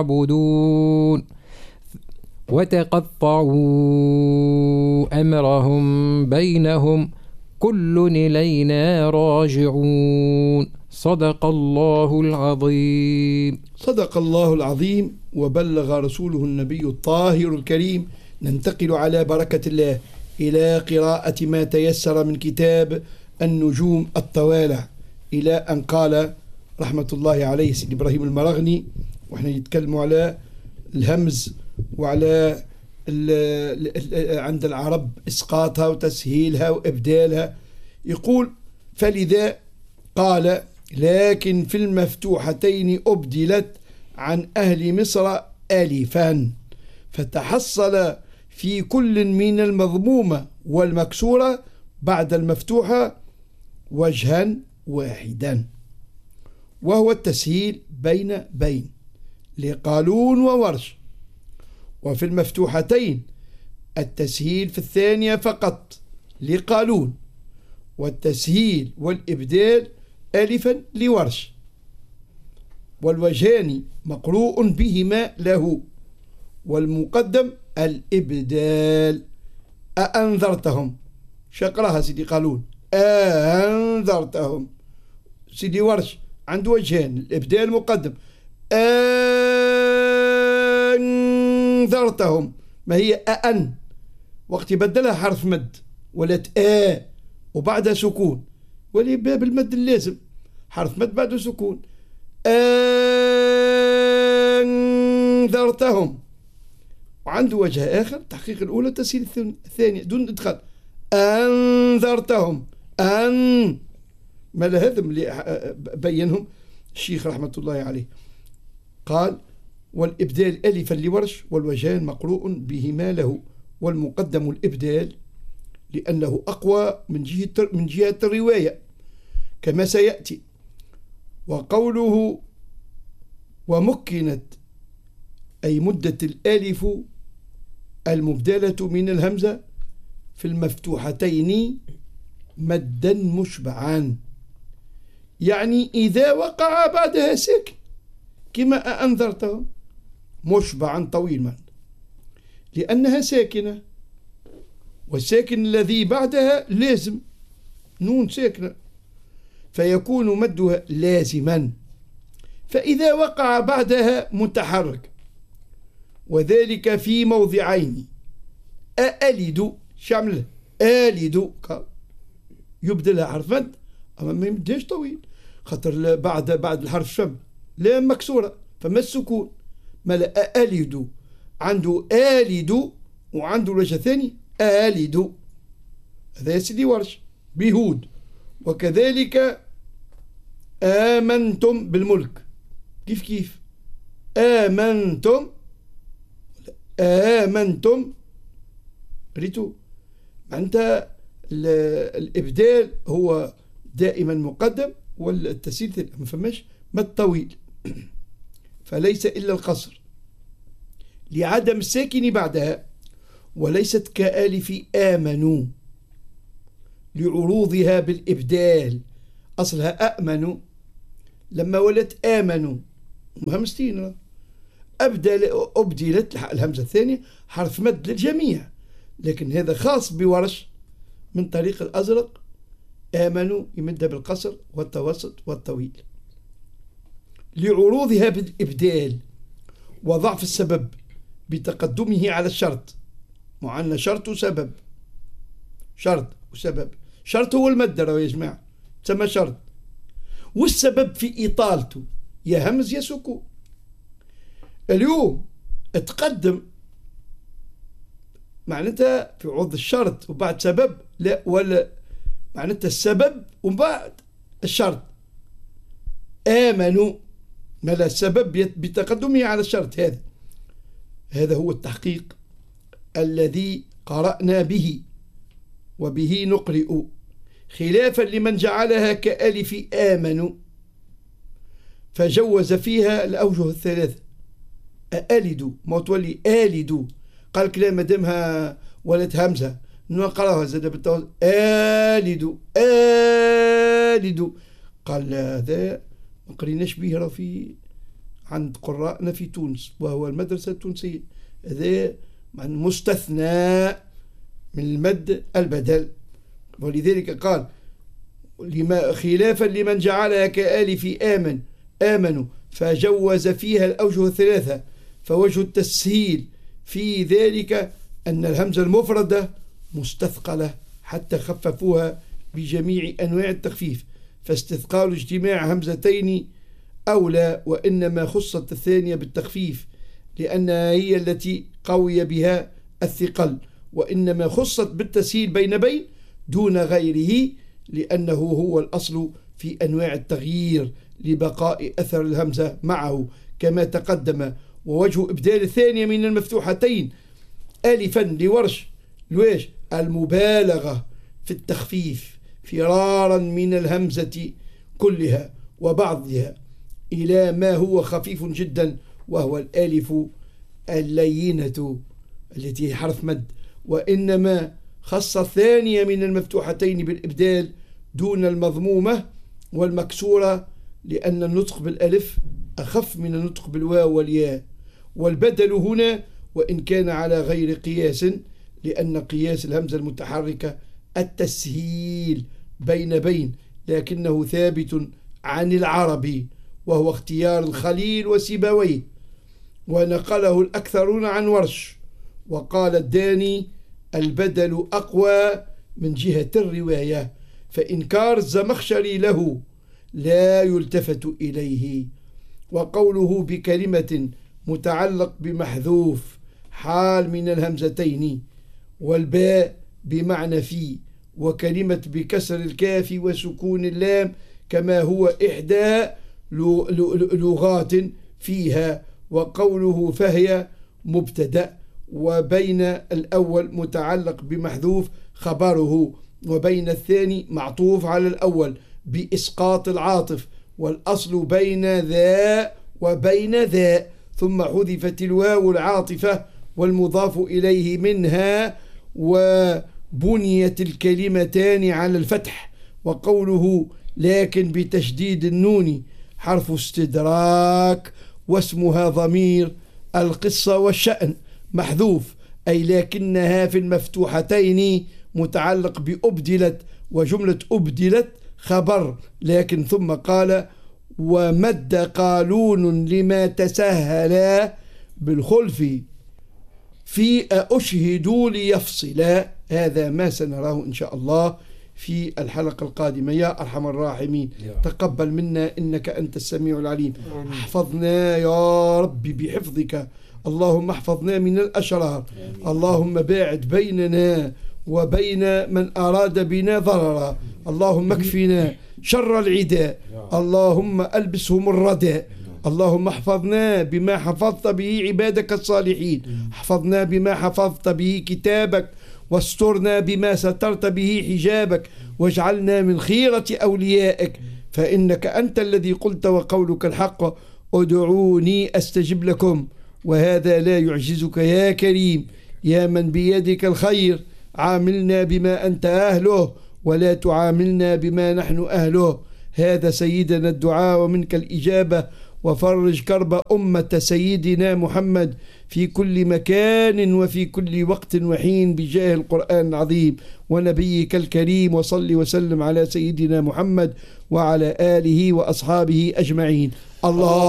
يعبدون وتقطعوا أمرهم بينهم كل إلينا راجعون. صدق الله العظيم. صدق الله العظيم وبلغ رسوله النبي الطاهر الكريم. ننتقل على بركة الله إلى قراءة ما تيسر من كتاب النجوم الطوالع، إلى أن قال رحمة الله عليه سيد إبراهيم المرغني، وإحنا نتكلم على الهمز وعلى عند العرب إسقاطها وتسهيلها وإبدالها. يقول: فلذا قال: لكن في المفتوحتين أبدلت عن أهل مصر ألفان، فتحصل في كل من المضمومة والمكسورة بعد المفتوحة وجها واحدا، وهو التسهيل بين لقالون وورش. وفي المفتوحتين التسهيل في الثانية فقط لقالون، والتسهيل والإبدال ألفا لورش، والوجهان مقروء بهما له، والمقدم الإبدال. أأنذرتهم، شقرها سيدي قالون أأنذرتهم. سيدي ورش عنده وجهان، الإبدال مقدم، أنذرتهم، ما هي أأن، وقت يبدلها حرف مد ولات وبعدها سكون، ولي باب المد اللازم حرف مد بعده سكون. أنذرتهم. وعنده وجه آخر، تحقيق الأولى تسهيل الثانية دون إدخال. أنذرتهم ما هذا اللي بينهم الشيخ رحمة الله عليه. قال: والإبدال ألفا لورش، والوجهان مقروء بهما له، والمقدم الإبدال لأنه أقوى من جهة الرواية كما سيأتي. وقوله ومكنت أي مدة الألف المبدلة من الهمزة في المفتوحتين مدا مشبعان، يعني إذا وقع بعدها ساكن كما أنذرتهم مشبعا طويل من، لأنها ساكنة، والساكن الذي بعدها لازم نون ساكنة، فيكون مدها لازما. فإذا وقع بعدها متحرك، وذلك في موضعين: أألد، شامل ألد يبدلها حرف مد، أما ما يمدهاش طويل، خاطر بعد الحرف شم لا مكسورة فما السكون. ملا أألد عنده آلد، وعنده الوجه الثاني آلد، هذا يا سيدي ورش بهود. وكذلك آمنتم بالملك، كيف آمنتم ريتو، معناتها الإبدال هو دائما مقدم، والتسهيل ما فماش مد طويل، فليس إلا القصر لعدم الساكن بعدها، وليست كآلف آمنوا لعروضها بالإبدال. أصلها لما ولت آمنوا همستين، أبدلت الهمزة الثانية حرف مد للجميع، لكن هذا خاص بورش من طريق الأزرق. آمنوا يمد بالقصر والتوسط والطويل لعروضها بالإبدال، وضعف السبب بتقدمه على الشرط، وعندنا شرط وسبب. شرط وسبب، شرط هو المدة يا جماعة تسمى شرط، والسبب في إطالته يا همز يا سكون. اليوم تقدم معناتها في عوض الشرط وبعد سبب، لا، ولا معناتها السبب وبعد الشرط. آمنوا ملا السبب بتقدمه على الشرط. هذا هو التحقيق الذي قرأنا به وبه نقرئ، خلافا لمن جعلها كألف آمنوا فجوز فيها الأوجه الثلاثة. أألدوا ما تولي آلدوا، قال كلام مدامها ولد همزة نقرأها زاد بالتوازن آلدوا، قال هذا ما قريناش به، راه في عند قراءنا في تونس، وهو المدرسة التونسية. هذا مستثنى من المد البدل، ولذلك قال خلافا لمن جعلها كآلف آمنوا فجوز فيها الأوجه الثلاثة. فوجه التسهيل في ذلك أن الهمزة المفردة مستثقلة حتى خففوها بجميع أنواع التخفيف، فاستثقال اجتماع همزتين أولى، وإنما خصت الثانية بالتخفيف لأنها هي التي قوي بها الثقل، وإنما خصت بالتسهيل بين دون غيره لأنه هو الأصل في أنواع التغيير لبقاء أثر الهمزة معه كما تقدم. ووجه إبدال الثانية من المفتوحتين ألفا لورش لويش المبالغة في التخفيف فرارا من الهمزة كلها وبعضها إلى ما هو خفيف جدا، وهو الألف اللينة التي حرف مد. وإنما خص الثانية من المفتوحتين بالإبدال دون المضمومة والمكسورة لأن النطق بالألف أخف من النطق بالواو والياء. والبدل هنا وإن كان على غير قياس، لأن قياس الهمزة المتحركة التسهيل بين لكنه ثابت عن العربي، وهو اختيار الخليل وسيبويه، ونقله الأكثرون عن ورش. وقال الداني البدل أقوى من جهة الرواية، فإنكار الزمخشري له لا يلتفت إليه. وقوله بكلمة متعلق بمحذوف حال من الهمزتين، والباء بمعنى في، وكلمة بكسر الكاف وسكون اللام كما هو إحدى لغات فيها. وقوله فهي مبتدأ، وبين الأول متعلق بمحذوف خبره، وبين الثاني معطوف على الأول بإسقاط العاطف، والأصل بين ذا وبين ذا، ثم حذفت الواو العاطفة والمضاف إليه منها، وبنيت الكلمتان على الفتح. وقوله لكن بتشديد النون حرف استدراك، واسمها ضمير القصة والشأن محذوف، أي لكنها في المفتوحتين متعلق بأبدلت، وجملة أبدلت خبر لكن. ثم قال ومد قالون لما تسهل بالخلف في أشهدوا ليفصلا. هذا ما سنراه إن شاء الله في الحلقة القادمة. يا أرحم الراحمين تقبل منا إنك أنت السميع العليم. احفظنا يا رب بحفظك، اللهم احفظنا من الأشرار، اللهم باعد بيننا وبين من أراد بنا ضررا، اللهم اكفنا شر العداء، اللهم ألبسهم الرداء، اللهم احفظنا بما حفظت به عبادك الصالحين، احفظنا بما حفظت به كتابك، واسترنا بما سترت به حجابك، واجعلنا من خيرة أوليائك، فإنك أنت الذي قلت وقولك الحق ادعوني أستجب لكم، وهذا لا يعجزك يا كريم. يا من بيدك الخير عاملنا بما أنت أهله ولا تعاملنا بما نحن أهله. هذا سيدنا الدعاء ومنك الإجابة، وفرج كرب أمة سيدنا محمد في كل مكان وفي كل وقت وحين بجاه القرآن العظيم ونبيك الكريم. وصل وسلم على سيدنا محمد وعلى آله وأصحابه أجمعين. الله